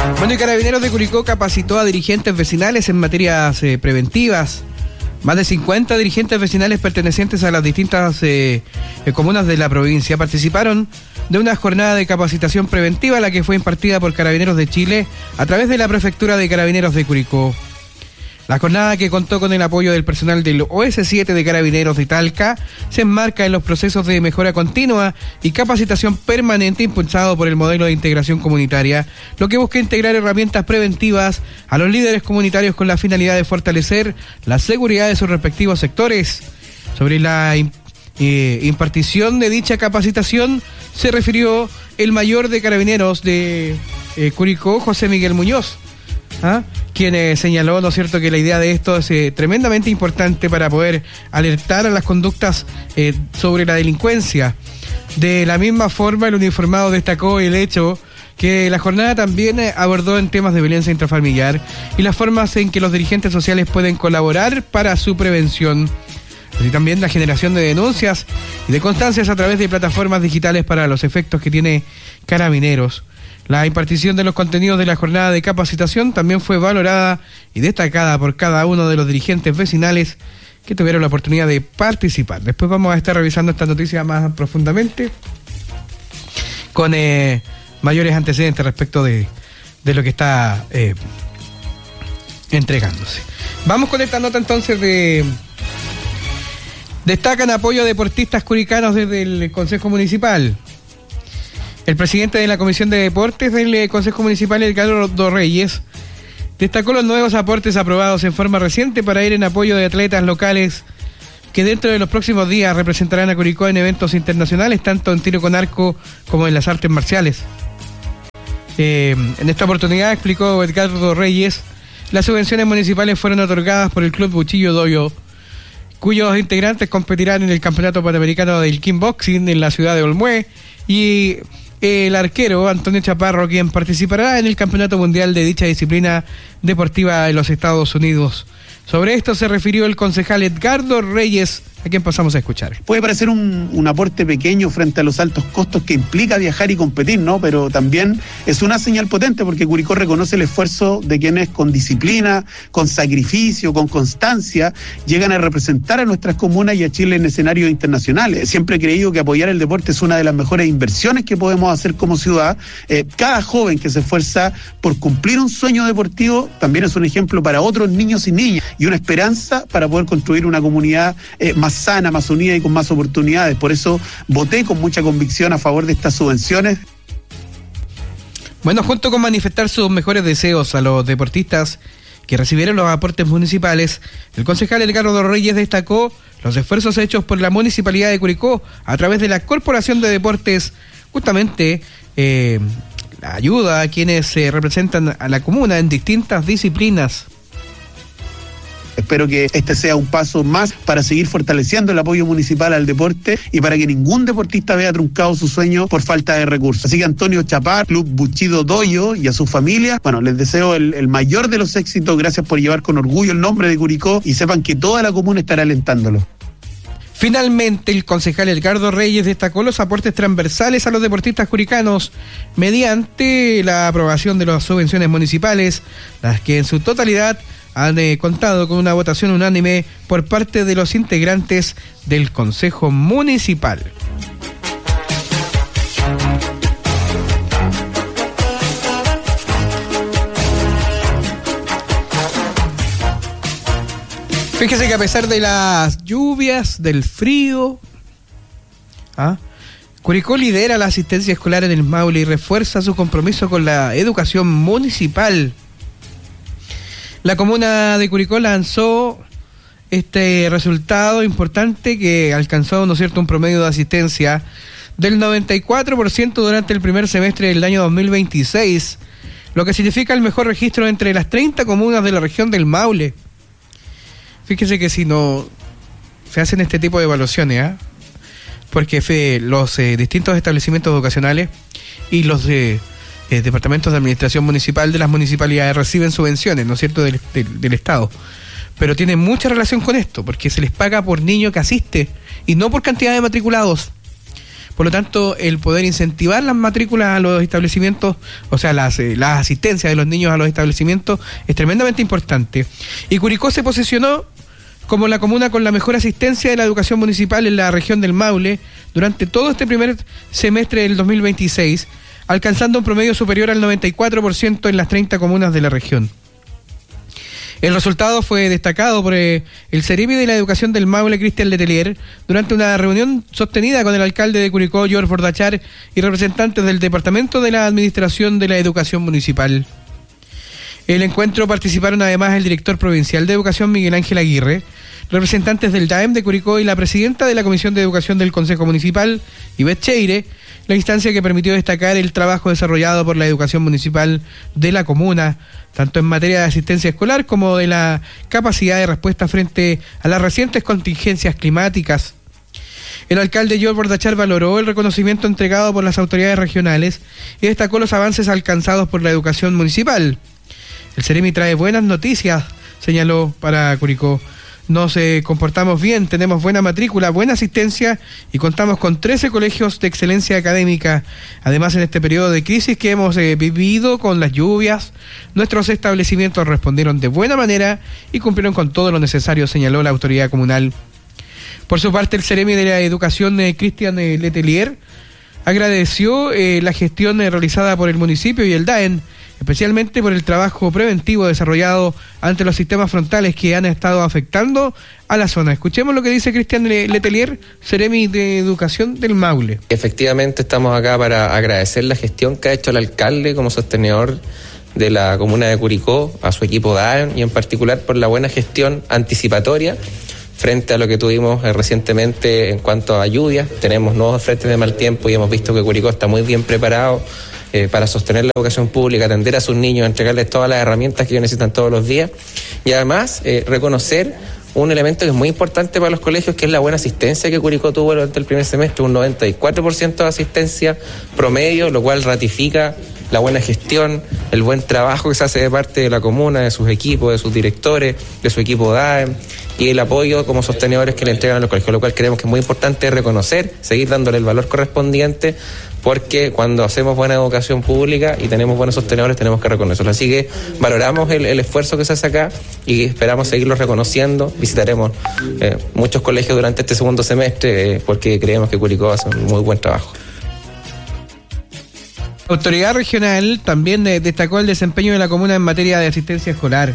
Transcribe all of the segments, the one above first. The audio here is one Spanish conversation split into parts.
Bueno, y Carabineros de Curicó capacitó a dirigentes vecinales en materias preventivas. Más de 50 dirigentes vecinales pertenecientes a las distintas comunas de la provincia participaron de una jornada de capacitación preventiva, la que fue impartida por Carabineros de Chile a través de la Prefectura de Carabineros de Curicó. La jornada, que contó con el apoyo del personal del OS7 de Carabineros de Talca, se enmarca en los procesos de mejora continua y capacitación permanente impulsado por el modelo de integración comunitaria, lo que busca integrar herramientas preventivas a los líderes comunitarios con la finalidad de fortalecer la seguridad de sus respectivos sectores. Sobre la impartición de dicha capacitación se refirió el mayor de Carabineros de Curicó, José Miguel Muñoz, quien señaló, ¿no es cierto?, que la idea de esto es tremendamente importante para poder alertar a las conductas sobre la delincuencia. De la misma forma, el uniformado destacó el hecho que la jornada también abordó en temas de violencia intrafamiliar y las formas en que los dirigentes sociales pueden colaborar para su prevención, así también la generación de denuncias y de constancias a través de plataformas digitales para los efectos que tiene Carabineros. La impartición de los contenidos de la jornada de capacitación también fue valorada y destacada por cada uno de los dirigentes vecinales que tuvieron la oportunidad de participar. Después vamos a estar revisando esta noticia más profundamente con mayores antecedentes respecto de lo que está entregándose. Vamos con esta nota entonces de... Destacan apoyo a deportistas curicanos desde el Consejo Municipal. El presidente de la Comisión de Deportes del Consejo Municipal, Edgardo Reyes, destacó los nuevos aportes aprobados en forma reciente para ir en apoyo de atletas locales que dentro de los próximos días representarán a Curicó en eventos internacionales, tanto en tiro con arco como en las artes marciales. En esta oportunidad, explicó Edgardo Reyes, las subvenciones municipales fueron otorgadas por el Club Buchillo Doyo, cuyos integrantes competirán en el Campeonato Panamericano del Kickboxing en la ciudad de Olmué, y el arquero Antonio Chaparro, quien participará en el Campeonato Mundial de dicha disciplina deportiva en los Estados Unidos. Sobre esto se refirió el concejal Edgardo Reyes, a quien pasamos a escuchar. Puede parecer un aporte pequeño frente a los altos costos que implica viajar y competir, ¿no? Pero también es una señal potente porque Curicó reconoce el esfuerzo de quienes con disciplina, con sacrificio, con constancia, llegan a representar a nuestras comunas y a Chile en escenarios internacionales. Siempre he creído que apoyar el deporte es una de las mejores inversiones que podemos hacer como ciudad. Cada joven que se esfuerza por cumplir un sueño deportivo también es un ejemplo para otros niños y niñas y una esperanza para poder construir una comunidad más sana, más unida y con más oportunidades. Por eso voté con mucha convicción a favor de estas subvenciones. Bueno, junto con manifestar sus mejores deseos a los deportistas que recibieron los aportes municipales, el concejal Edgardo Reyes destacó los esfuerzos hechos por la Municipalidad de Curicó a través de la Corporación de Deportes, justamente la ayuda a quienes representan a la comuna en distintas disciplinas. Espero que este sea un paso más para seguir fortaleciendo el apoyo municipal al deporte y para que ningún deportista vea truncado su sueño por falta de recursos. Así que Antonio Chapar, Club Buchillo Doyo y a su familia, bueno, les deseo el mayor de los éxitos. Gracias por llevar con orgullo el nombre de Curicó y sepan que toda la comuna estará alentándolo. Finalmente, el concejal Edgardo Reyes destacó los aportes transversales a los deportistas curicanos mediante la aprobación de las subvenciones municipales, las que en su totalidad han contado con una votación unánime por parte de los integrantes del Consejo Municipal. Fíjese que a pesar de las lluvias, del frío, Curicó lidera la asistencia escolar en el Maule y refuerza su compromiso con la educación municipal. La comuna de Curicó lanzó este resultado importante que alcanzó, ¿no es cierto?, un promedio de asistencia del 94% durante el primer semestre del año 2026, lo que significa el mejor registro entre las 30 comunas de la región del Maule. Fíjese que si no se hacen este tipo de evaluaciones, porque los distintos establecimientos educacionales y los departamentos de administración municipal de las municipalidades reciben subvenciones, ¿no es cierto?, del Estado. Pero tiene mucha relación con esto, porque se les paga por niño que asiste y no por cantidad de matriculados. Por lo tanto, el poder incentivar las matrículas a los establecimientos, o sea, las asistencias de los niños a los establecimientos, es tremendamente importante. Y Curicó se posicionó como la comuna con la mejor asistencia de la educación municipal en la región del Maule durante todo este primer semestre del 2026, alcanzando un promedio superior al 94% en las 30 comunas de la región. El resultado fue destacado por el Ceremi de la Educación del Maule, Cristian Letelier, durante una reunión sostenida con el alcalde de Curicó, George Bordachar, y representantes del Departamento de la Administración de la Educación Municipal. El encuentro participaron además el director provincial de Educación, Miguel Ángel Aguirre, representantes del DAEM de Curicó y la presidenta de la Comisión de Educación del Consejo Municipal, Ivette Cheire, la instancia que permitió destacar el trabajo desarrollado por la educación municipal de la comuna, tanto en materia de asistencia escolar como de la capacidad de respuesta frente a las recientes contingencias climáticas. El alcalde George Bordachar valoró el reconocimiento entregado por las autoridades regionales y destacó los avances alcanzados por la educación municipal. El Ceremi trae buenas noticias, señaló para Curicó. Nos comportamos bien, tenemos buena matrícula, buena asistencia y contamos con 13 colegios de excelencia académica. Además, en este periodo de crisis que hemos vivido con las lluvias, nuestros establecimientos respondieron de buena manera y cumplieron con todo lo necesario, señaló la autoridad comunal. Por su parte, el Ceremi de la Educación, Cristian Letelier, agradeció la gestión realizada por el municipio y el DAEM, especialmente por el trabajo preventivo desarrollado ante los sistemas frontales que han estado afectando a la zona. Escuchemos lo que dice Cristian Letelier, Ceremi de Educación del Maule. Efectivamente, estamos acá para agradecer la gestión que ha hecho el alcalde como sostenedor de la comuna de Curicó, a su equipo DAEM y en particular por la buena gestión anticipatoria frente a lo que tuvimos recientemente en cuanto a lluvias. Tenemos nuevos frentes de mal tiempo y hemos visto que Curicó está muy bien preparado para sostener la educación pública, atender a sus niños, entregarles todas las herramientas que ellos necesitan todos los días y además reconocer un elemento que es muy importante para los colegios, que es la buena asistencia que Curicó tuvo durante el primer semestre, un 94% de asistencia promedio, lo cual ratifica la buena gestión, el buen trabajo que se hace de parte de la comuna, de sus equipos, de sus directores, de su equipo DAEM y el apoyo como sostenedores que le entregan a los colegios, lo cual creemos que es muy importante reconocer, seguir dándole el valor correspondiente, porque cuando hacemos buena educación pública y tenemos buenos sostenedores tenemos que reconocerlo. Así que valoramos el esfuerzo que se hace acá y esperamos seguirlo reconociendo. Visitaremos muchos colegios durante este segundo semestre porque creemos que Curicó hace un muy buen trabajo. La autoridad regional también destacó el desempeño de la comuna en materia de asistencia escolar.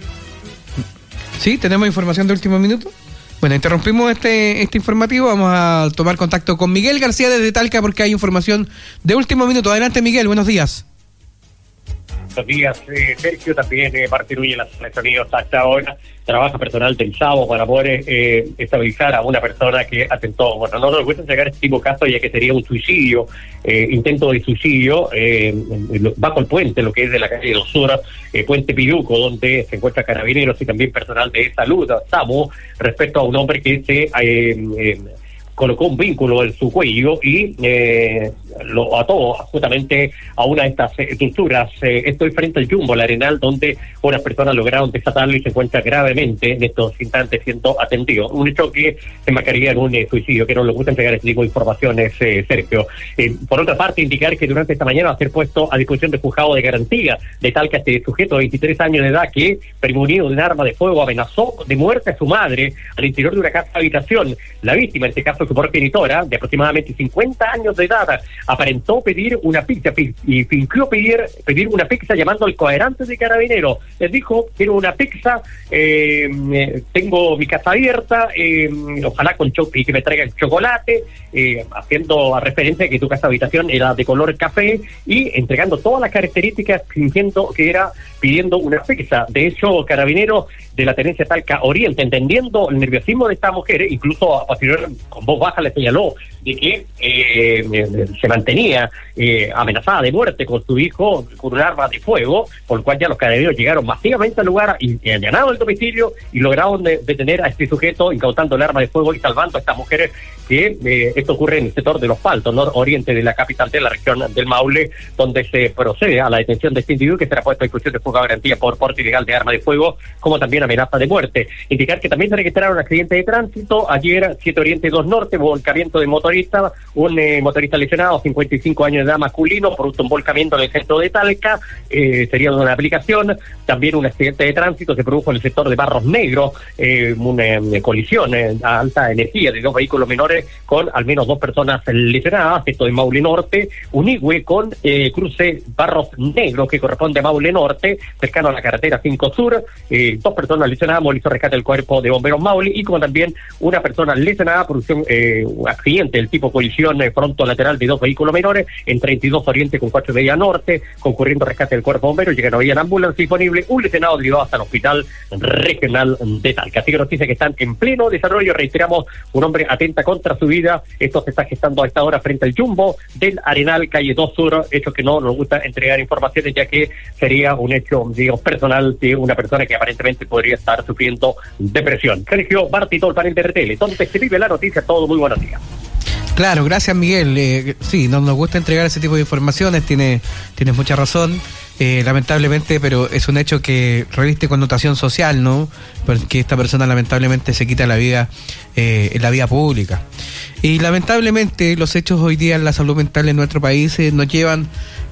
¿Sí? ¿Tenemos información de último minuto? Bueno, interrumpimos este informativo, vamos a tomar contacto con Miguel García desde Talca porque hay información de último minuto. Adelante, Miguel, buenos días. Buenos días, Sergio. También Martín en las Unidos hasta ahora trabaja personal del SAMO para poder estabilizar a una persona que atentó. Bueno, no nos gusta llegar a este tipo de caso ya que sería un suicidio, intento de suicidio bajo el puente, lo que es de la calle de los Sur, Puente Piduco, donde se encuentra carabineros y también personal de salud, SAMO, respecto a un hombre que se colocó un vínculo en su cuello y lo ató justamente a una de estas estructuras. Estoy frente al Jumbo, el Arenal, donde unas personas lograron desatarlo y se encuentra gravemente en estos instantes siendo atendido. Un hecho que se marcaría en un suicidio, que no le gusta entregar este tipo de informaciones, Sergio. Por otra parte, indicar que durante esta mañana va a ser puesto a disposición del juzgado de garantía de tal que este sujeto de 23 años de edad que, prevenido de un arma de fuego, amenazó de muerte a su madre al interior de una casa habitación. La víctima, en este caso su progenitora, de aproximadamente 50 años de edad, aparentó pedir una pizza y fingió pedir una pizza llamando al cuadrante de Carabineros. Les dijo: quiero una pizza, tengo mi casa abierta, ojalá con y que me traigan chocolate, haciendo a referencia de que tu casa habitación era de color café y entregando todas las características fingiendo que era pidiendo una pizza. De hecho, Carabineros de la Tenencia Talca Oriente, entendiendo el nerviosismo de esta mujer, incluso a posterior con voz baja le señaló de que se mantenía amenazada de muerte con su hijo con un arma de fuego, por lo cual ya los carabineros llegaron masivamente al lugar y allanaron el domicilio y lograron detener a este sujeto, incautando el arma de fuego y salvando a esta mujer, que esto ocurre en el sector de Los Paltos, nororiente de la capital de la región del Maule, donde se procede a la detención de este individuo que será puesto a disposición de juzgado de garantía por porte ilegal de arma de fuego, como también amenaza de muerte. Indicar que también se registraron accidentes de tránsito ayer, 7 Oriente 2 Norte, volcamiento de moto motorista, un motorista lesionado, 55 años de edad, masculino, por un volcamiento en el centro de Talca, sería una aplicación. También un accidente de tránsito se produjo en el sector de Barros Negros, una colisión a alta energía de 2 vehículos menores con al menos 2 personas lesionadas, esto de Maule Norte, Unigüe con cruce Barros Negros, que corresponde a Maule Norte, cercano a la carretera 5 Sur, 2 personas lesionadas, hizo rescate del cuerpo de bomberos Maule, y como también una persona lesionada por un accidente del tipo colisión fronto-lateral de 2 vehículos menores en 32 Oriente con 4 Media Norte, concurriendo rescate del cuerpo de bomberos, ya que no había ambulancia disponible, un lesionado derivado hasta el hospital regional de Talca. Así que noticias que están en pleno desarrollo. Reiteramos, un hombre atenta contra su vida. Esto se está gestando a esta hora frente al Jumbo del Arenal, calle 2 Sur, hecho que no nos gusta entregar informaciones, ya que sería un hecho, digamos, personal de una persona que aparentemente podría estar sufriendo depresión. Sergio Bartito, el panel de RTL, donde se vive la noticia. Todo muy buenos días. Claro, gracias Miguel. Sí, no nos gusta entregar ese tipo de informaciones, tienes mucha razón, lamentablemente, pero es un hecho que reviste connotación social, ¿no? Porque esta persona lamentablemente se quita la vida en la vía pública. Y lamentablemente los hechos hoy día en la salud mental en nuestro país nos llevan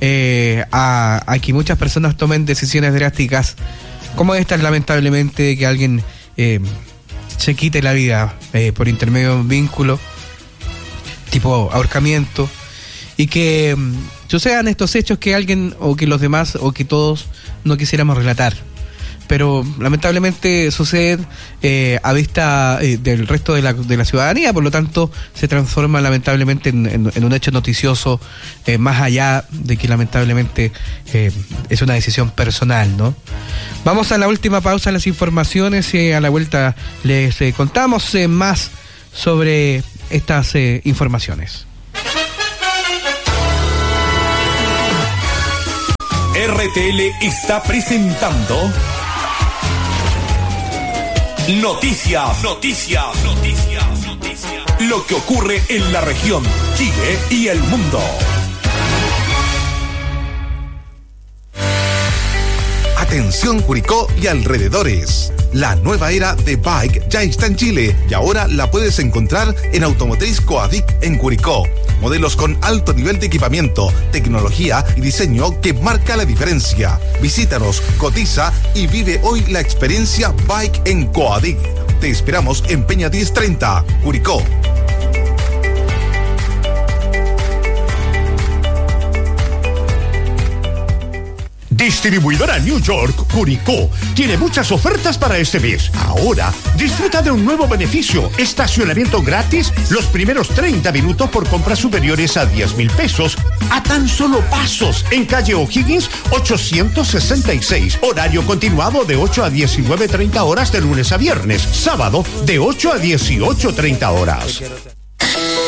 a que muchas personas tomen decisiones drásticas, como esta, lamentablemente, que alguien se quite la vida por intermedio de un vínculo tipo ahorcamiento, y que sucedan estos hechos que alguien o que los demás o que todos no quisiéramos relatar, pero lamentablemente sucede a vista del resto de la ciudadanía, por lo tanto se transforma lamentablemente en un hecho noticioso, más allá de que lamentablemente es una decisión personal, ¿no? Vamos a la última pausa en las informaciones, a la vuelta les contamos más sobre estas informaciones. RTL está presentando Noticias. Lo que ocurre en la región, Chile y el mundo. Atención Curicó y alrededores. La nueva era de bike ya está en Chile y ahora la puedes encontrar en Automotriz Coadic en Curicó. Modelos con alto nivel de equipamiento, tecnología y diseño que marca la diferencia. Visítanos, cotiza y vive hoy la experiencia Bike en Coadic. Te esperamos en Peña 1030, Curicó. Distribuidora New York, Curicó, tiene muchas ofertas para este mes. Ahora, disfruta de un nuevo beneficio: estacionamiento gratis los primeros 30 minutos por compras superiores a 10,000 pesos, a tan solo pasos, en calle O'Higgins 866. Horario continuado de 8 a 19:30 horas de lunes a viernes. Sábado de 8 a 18:30 horas.